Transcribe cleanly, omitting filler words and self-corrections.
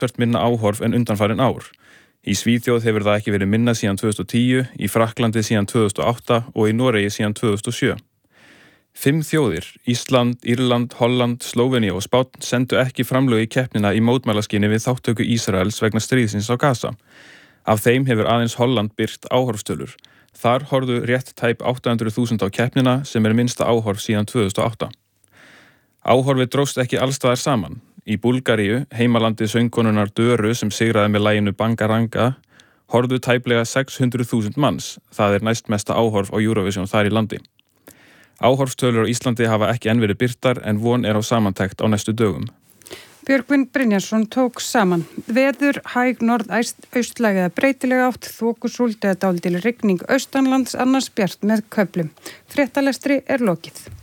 talsvert minna áhorf en undanfarin ár. Í Svíþjóð hefur það ekki verið minna síðan 2010, í Frakklandi síðan 2008 og í Noregi síðan 2007. 5 þjóðir, Ísland, Írland, Holland, Slóvenía og Spánn sendu ekki framlög í keppnina í mótmælaskyni við þátttöku Ísraels vegna stríðsins á Gaza. Af þeim hefur aðeins Holland birt áhorfstölur. Þar horfðu rétt tæp 800.000 á keppnina sem minnsta áhorf síðan 2008. Áhorfið dróst ekki allstaðar saman. Í Búlgaríu, heimalandi söngkonunnar Döru sem sigraði með laginu Bangaranga, horfðu tæplega 600.000 manns. Það næstmesta áhorf á Eurovision þar í landi. Áhorfstölur á Íslandi hafa ekki enn verið birtar en von á samantekt á næstu dögum. Björgvin Brynjarsson tók saman. Veður, hæg norðaustlæg eða breytileg átt, þokusúld eða dálítil rigning austanlands, annars bjart með köflum. Fréttalestri lokið.